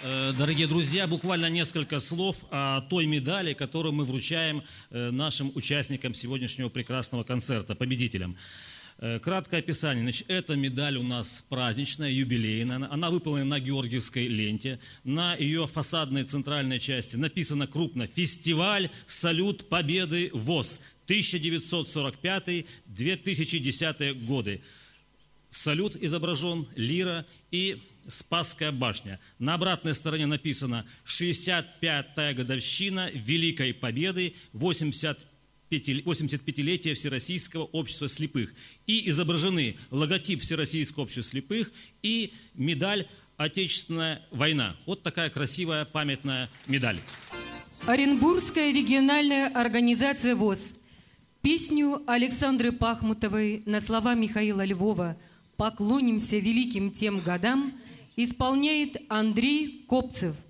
Дорогие друзья, буквально несколько слов о той медали, которую мы вручаем нашим участникам сегодняшнего прекрасного концерта, победителям. Краткое описание. Значит, эта медаль у нас праздничная, юбилейная. Она выполнена на георгиевской ленте. На ее фасадной центральной части написано крупно «Фестиваль Салют Победы ВОС 1945-2010 годы». Салют изображен, лира и Спасская башня. На обратной стороне написано «65-я годовщина Великой Победы, 85-летие Всероссийского общества слепых». И изображены логотип Всероссийского общества слепых и медаль «Отечественная война». Вот такая красивая памятная медаль. Оренбургская региональная организация ВОС. Песню Александры Пахмутовой на слова Михаила Львова «Поклонимся великим тем годам» исполняет Андрей Копцев.